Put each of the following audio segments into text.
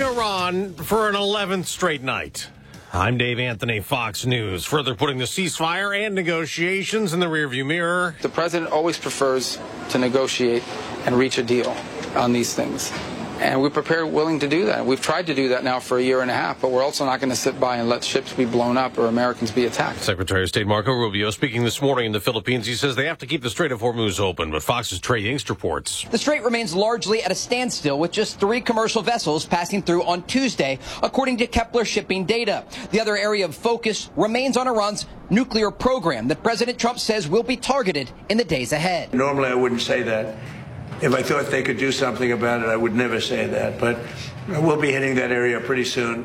Iran for an 11th straight night. I'm Dave Anthony, Fox News. Further putting the ceasefire and negotiations in the rearview mirror. The president always prefers to negotiate and reach a deal on these things. And we're prepared, willing to do that. We've tried to do that now for a year and a half, but we're also not going to sit by and let ships be blown up or Americans be attacked. Secretary of State Marco Rubio speaking this morning in the Philippines. He says they have to keep the Strait of Hormuz open, but Fox's Trey Yingst reports. The strait remains largely at a standstill with just 3 commercial vessels passing through on Tuesday, according to Kepler shipping data. The other area of focus remains on Iran's nuclear program that President Trump says will be targeted in the days ahead. Normally, I wouldn't say that. If I thought they could do something about it, I would never say that. But we'll be hitting that area pretty soon,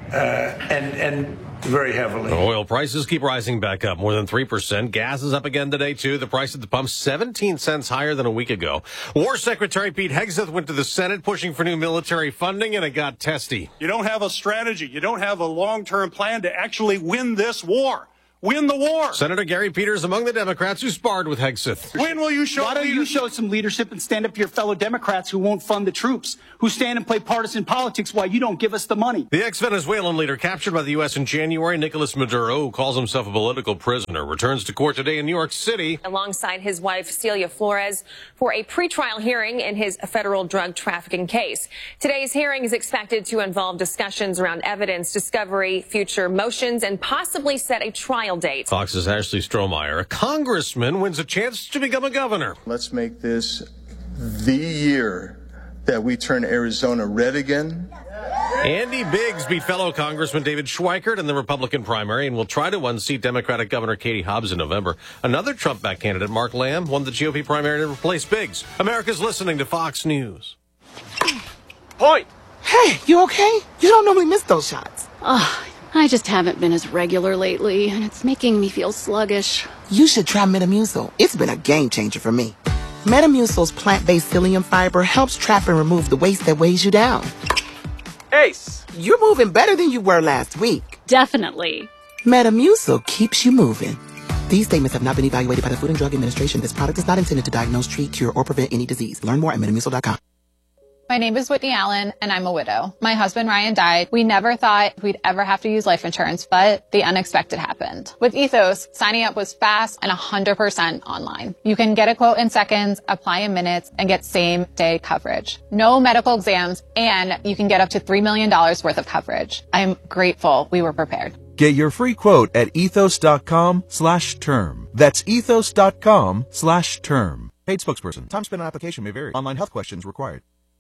and very heavily. Oil prices keep rising back up more than 3%. Gas is up again today, too. The price at the pump 17 cents higher than a week ago. War Secretary Pete Hegseth went to the Senate pushing for new military funding, and it got testy. You don't have a strategy. You don't have a long-term plan to actually win this war. Win the war. Senator Gary Peters among the Democrats who sparred with Hegseth. When will you show Why don't you show some leadership and stand up to your fellow Democrats who won't fund the troops, who stand and play partisan politics while you don't give us the money? The ex-Venezuelan leader captured by the U.S. in January, Nicolas Maduro, who calls himself a political prisoner, returns to court today in New York City. Alongside his wife, Celia Flores, for a pretrial hearing in his federal drug trafficking case. Today's hearing is expected to involve discussions around evidence discovery, future motions, and possibly set a trial date. Fox's Ashley Strohmeyer, a congressman, wins a chance to become a governor. Let's make this the year that we turn Arizona red again. Andy Biggs beat fellow Congressman David Schweikert in the Republican primary and will try to unseat Democratic Governor Katie Hobbs in November. Another Trump-backed candidate, Mark Lamb, won the GOP primary to replace Biggs. America's listening to Fox News. Point. Hey, you okay? You don't normally miss those shots. I just haven't been as regular lately, and it's making me feel sluggish. You should try Metamucil. It's been a game changer for me. Metamucil's plant-based psyllium fiber helps trap and remove the waste that weighs you down. Ace. You're moving better than you were last week. Definitely. Metamucil keeps you moving. These statements have not been evaluated by the Food and Drug Administration. This product is not intended to diagnose, treat, cure, or prevent any disease. Learn more at metamucil.com. My name is Whitney Allen, and I'm a widow. My husband, Ryan, died. We never thought we'd ever have to use life insurance, but the unexpected happened. With Ethos, signing up was fast and 100% online. You can get a quote in seconds, apply in minutes, and get same-day coverage. No medical exams, and you can get up to $3 million worth of coverage. I'm grateful we were prepared. Get your free quote at ethos.com/term. That's ethos.com/term. Paid spokesperson. Time spent on application may vary. Online health questions required.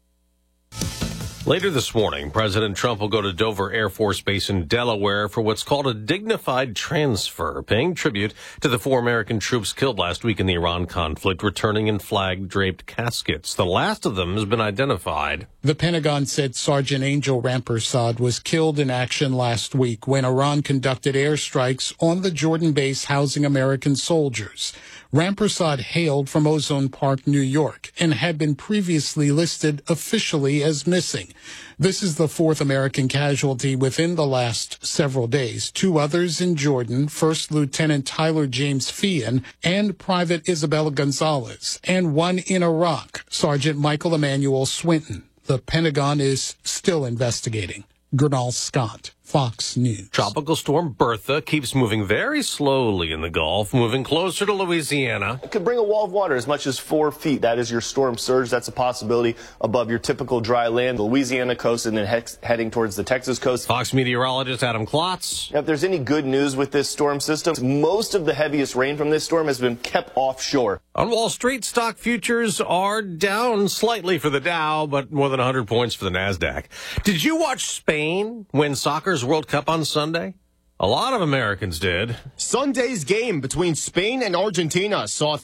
Later this morning, President Trump will go to Dover Air Force Base in Delaware for what's called a dignified transfer, paying tribute to the 4 American troops killed last week in the Iran conflict, returning in flag-draped caskets. The last of them has been identified. The Pentagon said Sergeant Angel Rampersad was killed in action last week when Iran conducted airstrikes on the Jordan base housing American soldiers. Rampersad hailed from Ozone Park, New York, and had been previously listed officially as missing. This is the 4th American casualty within the last several days. 2 others in Jordan, First Lieutenant Tyler James Feehan and Private Isabella Gonzalez, and 1 in Iraq, Sergeant Michael Emmanuel Swinton. The Pentagon is still investigating. Gernal Scott, Fox News. Tropical storm Bertha keeps moving very slowly in the Gulf, moving closer to Louisiana. It could bring a wall of water as much as 4 feet. That is your storm surge. That's a possibility above your typical dry land, the Louisiana coast, and then heading towards the Texas coast. Fox meteorologist Adam Klotz. Now, if there's any good news with this storm system, most of the heaviest rain from this storm has been kept offshore. On Wall Street, stock futures are down slightly for the Dow, but more than 100 points for the NASDAQ. Did you watch Spain win soccer's World Cup on Sunday? A lot of Americans did. Sunday's game between Spain and Argentina saw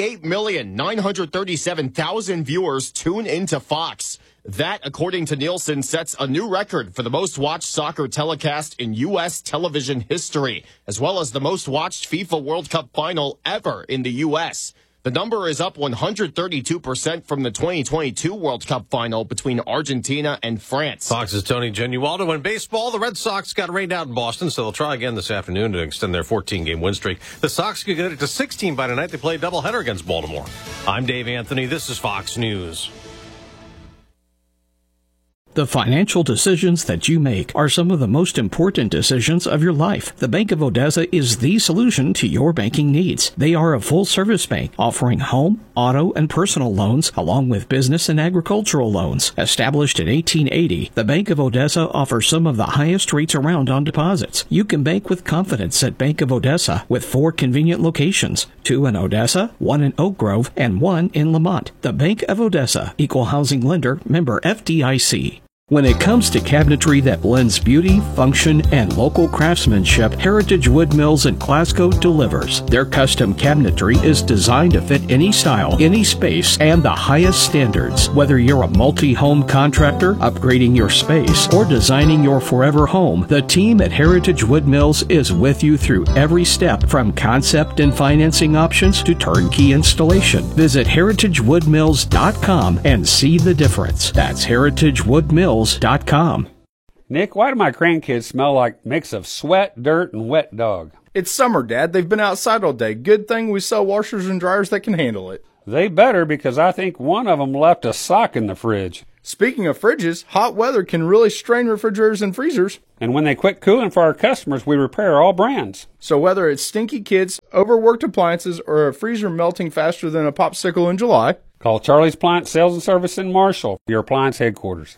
38,937,000 viewers tune into Fox. That, according to Nielsen, sets a new record for the most-watched soccer telecast in U.S. television history, as well as the most-watched FIFA World Cup final ever in the U.S. The number is up 132% from the 2022 World Cup final between Argentina and France. Fox's Tony Genualdo. In baseball, the Red Sox got rained out in Boston, so they'll try again this afternoon to extend their 14-game win streak. The Sox could get it to 16 by tonight. They play a doubleheader against Baltimore. I'm Dave Anthony. This is Fox News. The financial decisions that you make are some of the most important decisions of your life. The Bank of Odessa is the solution to your banking needs. They are a full-service bank offering home, auto, and personal loans, along with business and agricultural loans. Established in 1880, the Bank of Odessa offers some of the highest rates around on deposits. You can bank with confidence at Bank of Odessa with 4 convenient locations, 2 in Odessa, 1 in Oak Grove, and 1 in Lamont. The Bank of Odessa, Equal Housing Lender, member FDIC. When it comes to cabinetry that blends beauty, function, and local craftsmanship, Heritage Wood Mills in Glasgow delivers. Their custom cabinetry is designed to fit any style, any space, and the highest standards. Whether you're a multi-home contractor, upgrading your space, or designing your forever home, the team at Heritage Wood Mills is with you through every step, from concept and financing options to turnkey installation. Visit heritagewoodmills.com and see the difference. That's heritagewoodmills.com. Nick, why do my grandkids smell like mix of sweat, dirt, and wet dog? It's summer, Dad. They've been outside all day. Good thing we sell washers and dryers that can handle it. They better, because I think one of them left a sock in the fridge. Speaking of fridges, hot weather can really strain refrigerators and freezers. And when they quit cooling for our customers, we repair all brands. So whether it's stinky kids, overworked appliances, or a freezer melting faster than a popsicle in July, call Charlie's Appliance Sales and Service in Marshall, your appliance headquarters.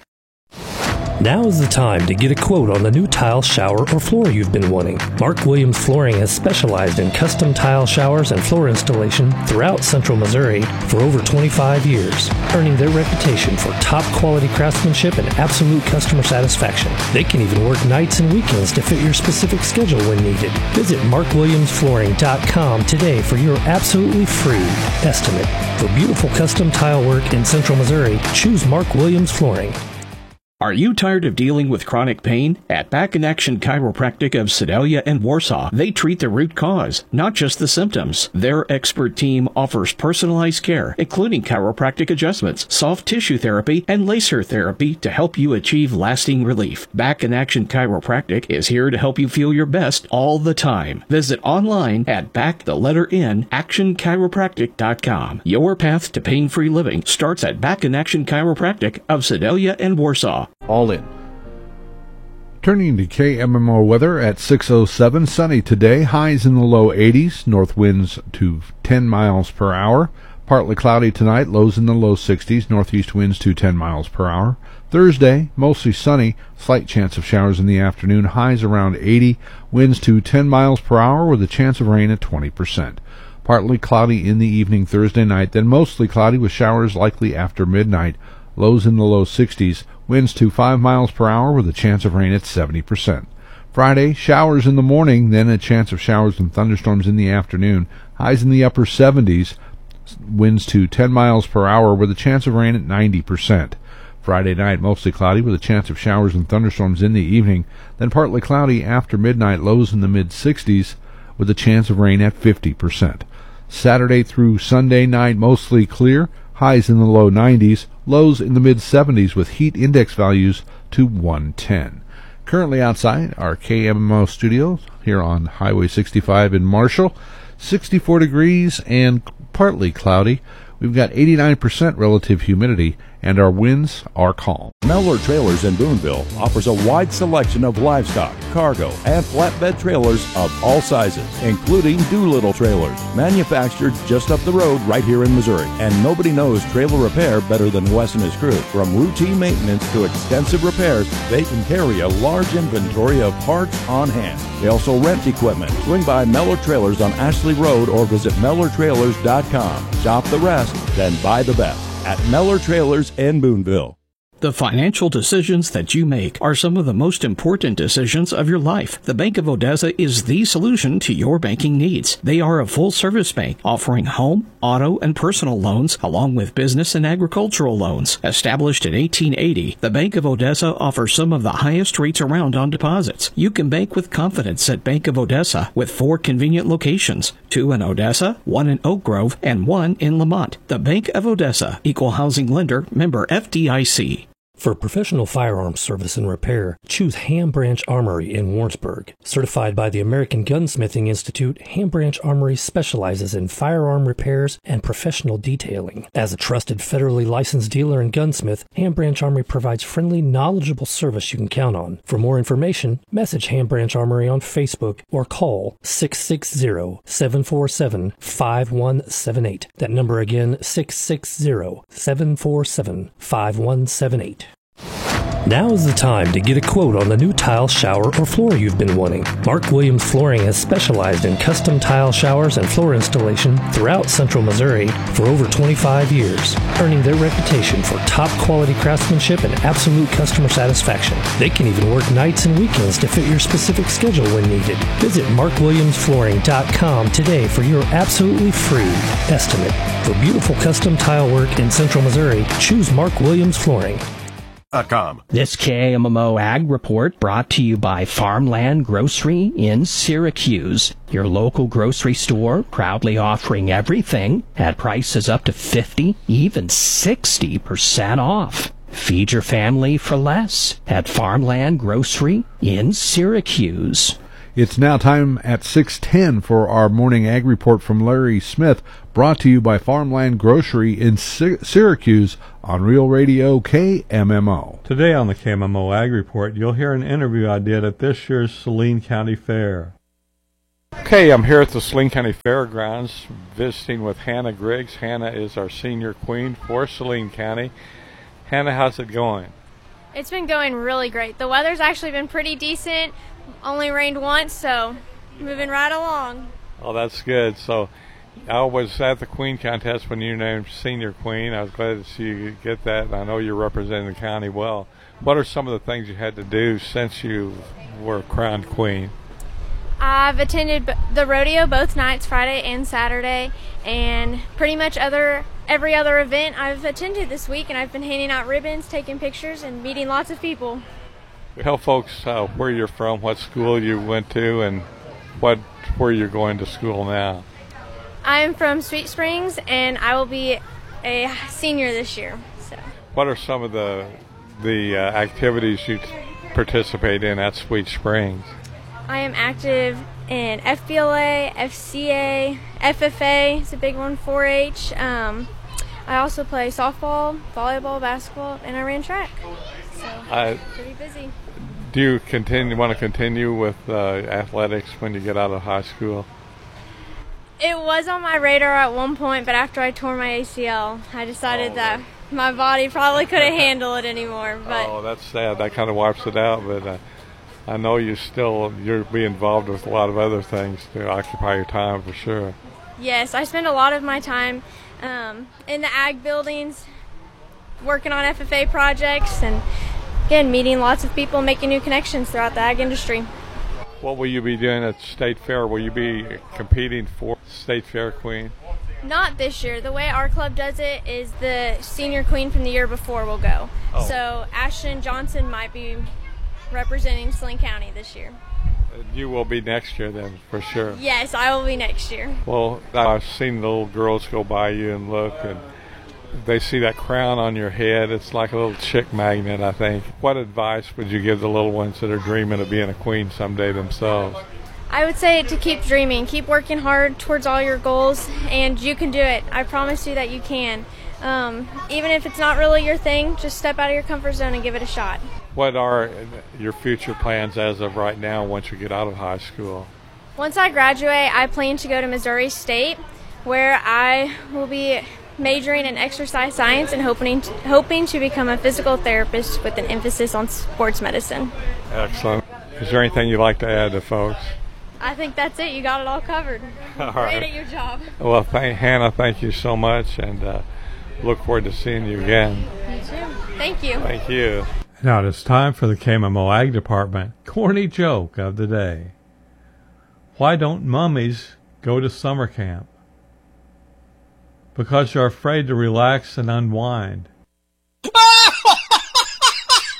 Now is the time to get a quote on the new tile, shower, or floor you've been wanting. Mark Williams Flooring has specialized in custom tile showers and floor installation throughout Central Missouri for over 25 years, earning their reputation for top quality craftsmanship and absolute customer satisfaction. They can even work nights and weekends to fit your specific schedule when needed. Visit markwilliamsflooring.com today for your absolutely free estimate. For beautiful custom tile work in Central Missouri, choose Mark Williams Flooring. Are you tired of dealing with chronic pain? At Back in Action Chiropractic of Sedalia and Warsaw, they treat the root cause, not just the symptoms. Their expert team offers personalized care, including chiropractic adjustments, soft tissue therapy, and laser therapy to help you achieve lasting relief. Back in Action Chiropractic is here to help you feel your best all the time. Visit online at actionchiropractic.com. Your path to pain-free living starts at Back in Action Chiropractic of Sedalia and Warsaw. All in. Turning to KMMO weather at 6:07, sunny today, highs in the low 80s, north winds to 10 miles per hour. Partly cloudy tonight, lows in the low 60s, northeast winds to 10 miles per hour. Thursday, mostly sunny, slight chance of showers in the afternoon, highs around 80, winds to 10 miles per hour with a chance of rain at 20%. Partly cloudy in the evening Thursday night, then mostly cloudy with showers likely after midnight. Lows in the low 60s, winds to 5 miles per hour with a chance of rain at 70%. Friday, showers in the morning, then a chance of showers and thunderstorms in the afternoon. Highs in the upper 70s, winds to 10 miles per hour with a chance of rain at 90%. Friday night, mostly cloudy with a chance of showers and thunderstorms in the evening, then partly cloudy after midnight, lows in the mid-60s with a chance of rain at 50%. Saturday through Sunday night, mostly clear, highs in the low 90s, lows in the mid-70s with heat index values to 110. Currently outside our KMMO studios here on Highway 65 in Marshall, 64 degrees and partly cloudy. We've got 89% relative humidity, and our winds are calm. Mellor Trailers in Boonville offers a wide selection of livestock, cargo, and flatbed trailers of all sizes, including Doolittle trailers, manufactured just up the road right here in Missouri. And nobody knows trailer repair better than Wes and his crew. From routine maintenance to extensive repairs, they can carry a large inventory of parts on hand. They also rent equipment. Swing by Mellor Trailers on Ashley Road or visit MellerTrailers.com. Shop the rest, then buy the best at Mellor Trailers in Boonville. The financial decisions that you make are some of the most important decisions of your life. The Bank of Odessa is the solution to your banking needs. They are a full-service bank offering home, auto, and personal loans, along with business and agricultural loans. Established in 1880, the Bank of Odessa offers some of the highest rates around on deposits. You can bank with confidence at Bank of Odessa with 4 convenient locations, 2 in Odessa, 1 in Oak Grove, and 1 in Lamont. The Bank of Odessa, Equal Housing Lender, member FDIC. For professional firearms service and repair, choose Ham Branch Armory in Warrensburg. Certified by the American Gunsmithing Institute, Ham Branch Armory specializes in firearm repairs and professional detailing. As a trusted federally licensed dealer and gunsmith, Ham Branch Armory provides friendly, knowledgeable service you can count on. For more information, message Ham Branch Armory on Facebook or call 660-747-5178. That number again, 660-747-5178. Now is the time to get a quote on the new tile, shower, or floor you've been wanting. Mark Williams Flooring has specialized in custom tile showers and floor installation throughout Central Missouri for over 25 years, earning their reputation for top quality craftsmanship and absolute customer satisfaction. They can even work nights and weekends to fit your specific schedule when needed. Visit markwilliamsflooring.com today for your absolutely free estimate. For beautiful custom tile work in Central Missouri, choose Mark Williams Flooring. This KMMO Ag Report brought to you by Farmland Grocery in Syracuse, your local grocery store proudly offering everything at prices up to 50, even 60% off. Feed your family for less at Farmland Grocery in Syracuse. It's now time at 6:10 for our morning ag report from Larry Smith, brought to you by Farmland Grocery in Syracuse on Real Radio KMMO. Today on the KMMO Ag Report, you'll hear an interview I did at this year's Saline County Fair. Okay, I'm here at the Saline County Fairgrounds visiting with Hannah Griggs. Hannah is our senior queen for Saline County. Hannah, how's it going? It's been going really great. The weather's actually been pretty decent. Only rained once, so moving right along. Oh, that's good. So I was at the Queen Contest when you named Senior Queen. I was glad to see you get that, and I know you're representing the county well. What are some of the things you had to do since you were crowned Queen? I've attended the rodeo both nights, Friday and Saturday, and pretty much every other event I've attended this week, and I've been handing out ribbons, taking pictures, and meeting lots of people. Tell folks where you're from, what school you went to, and where you're going to school now. I'm from Sweet Springs, and I will be a senior this year. So. What are some of the activities you participate in at Sweet Springs? I am active in FBLA, FCA, FFA. It's a big one, 4-H. I also play softball, volleyball, basketball, and I ran track. So pretty busy. Do you want to continue with athletics when you get out of high school? It was on my radar at one point, but after I tore my ACL, I decided that my body probably couldn't handle it anymore. But that's sad. That kind of wipes it out. But I know you'll be involved with a lot of other things to occupy your time for sure. Yes, I spend a lot of my time in the ag buildings, working on FFA projects, and again, meeting lots of people, making new connections throughout the ag industry. What will you be doing at State Fair? Will you be competing for State Fair Queen? Not this year. The way our club does it is the senior queen from the year before will go. Oh. So Ashton Johnson might be representing Saline County this year. You will be next year then, for sure. Yes, I will be next year. Well, I've seen the little girls go by you and look, and they see that crown on your head. It's like a little chick magnet, I think. What advice would you give the little ones that are dreaming of being a queen someday themselves? I would say to keep dreaming, keep working hard towards all your goals, and you can do it. I promise you that you can. Even if it's not really your thing, just step out of your comfort zone and give it a shot. What are your future plans as of right now once you get out of high school? Once I graduate, I plan to go to Missouri State, where I will be majoring in exercise science and hoping to become a physical therapist with an emphasis on sports medicine. Excellent. Is there anything you'd like to add to folks? I think that's it. You got it all covered. All Great right. at your job. Well, Hannah, thank you so much, and look forward to seeing you again. You too. Thank you. Thank you. Now it's time for the KMMO Ag Department corny joke of the day. Why don't mummies go to summer camp? Because you're afraid to relax and unwind.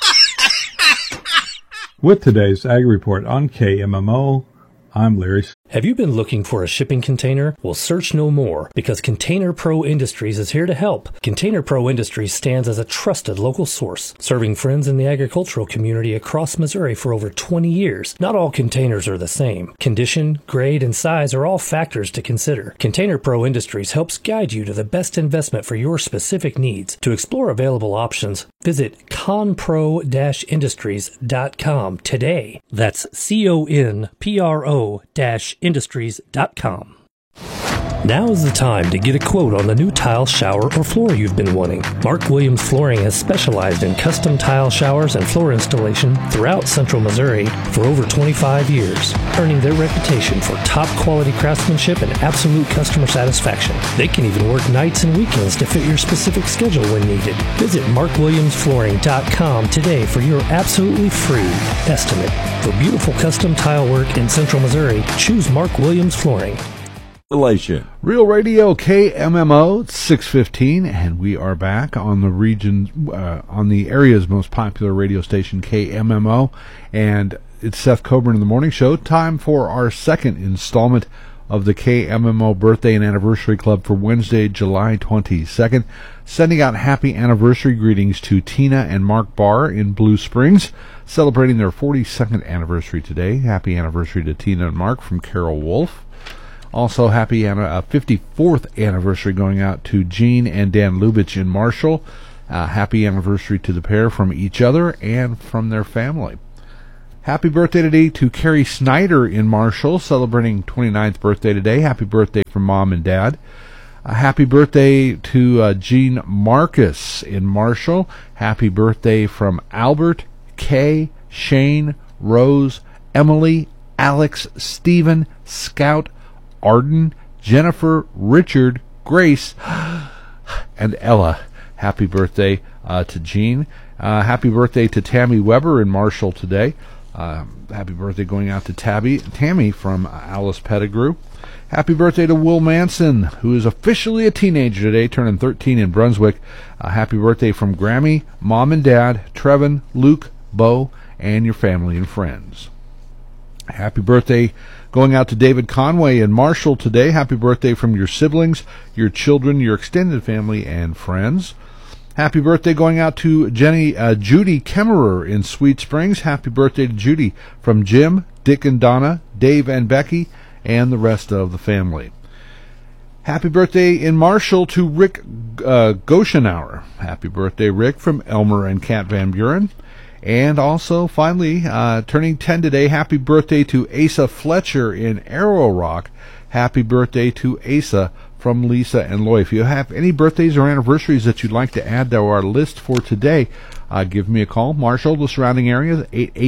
With today's Ag Report on KMMO, I'm Larry. Have you been looking for a shipping container? Well, search no more, because Container Pro Industries is here to help. Container Pro Industries stands as a trusted local source, serving friends in the agricultural community across Missouri for over 20 years. Not all containers are the same. Condition, grade, and size are all factors to consider. Container Pro Industries helps guide you to the best investment for your specific needs. To explore available options, visit conpro-industries.com today. That's CONPRO-industries.com. Now is the time to get a quote on the new tile, shower, or floor you've been wanting. Mark Williams Flooring has specialized in custom tile showers and floor installation throughout Central Missouri for over 25 years, earning their reputation for top quality craftsmanship and absolute customer satisfaction. They can even work nights and weekends to fit your specific schedule when needed. Visit markwilliamsflooring.com today for your absolutely free estimate. For beautiful custom tile work in Central Missouri, choose Mark Williams Flooring. Real Radio KMMO 615, and we are back on the region, on the area's most popular radio station, KMMO, and it's Seth Coburn in the Morning Show. Time for our second installment of the KMMO Birthday and Anniversary Club for Wednesday, July 22nd. Sending out happy anniversary greetings to Tina and Mark Barr in Blue Springs, celebrating their 42nd anniversary today. Happy anniversary to Tina and Mark from Carol Wolf. Also, happy 54th anniversary going out to Gene and Dan Lubitsch in Marshall. Happy anniversary to the pair from each other and from their family. Happy birthday today to Carrie Snyder in Marshall, celebrating 29th birthday today. Happy birthday from Mom and Dad. Happy birthday to Gene Marcus in Marshall. Happy birthday from Albert, Kay, Shane, Rose, Emily, Alex, Stephen, Scout, Arden, Jennifer, Richard, Grace, and Ella. Happy birthday to Jean. Happy birthday to Tammy Weber in Marshall today. Happy birthday going out to Tammy from Alice Pettigrew. Happy birthday to Will Manson, who is officially a teenager today, turning 13 in Brunswick. Happy birthday from Grammy, Mom and Dad, Trevin, Luke, Bo, and your family and friends. Happy birthday going out to David Conway in Marshall today. Happy birthday from your siblings, your children, your extended family, and friends. Happy birthday going out to Judy Kemmerer in Sweet Springs. Happy birthday to Judy from Jim, Dick and Donna, Dave and Becky, and the rest of the family. Happy birthday in Marshall to Rick Goshenauer. Happy birthday, Rick, from Elmer and Kat Van Buren. And also, finally, turning 10 today, happy birthday to Asa Fletcher in Arrow Rock. Happy birthday to Asa from Lisa and Loy. If you have any birthdays or anniversaries that you'd like to add to our list for today, give me a call. Marshall, the surrounding areas,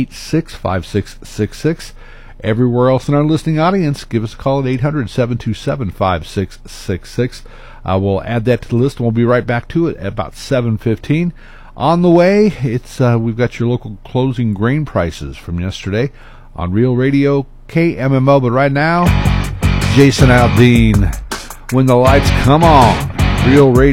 886-5666. Everywhere else in our listening audience, give us a call at 800-727-5666. We'll add that to the list, and we'll be right back to it at about 7:15. On the way, we've got your local closing grain prices from yesterday on Real Radio KMMO. But right now, Jason Aldean, When the Lights Come On, Real Radio.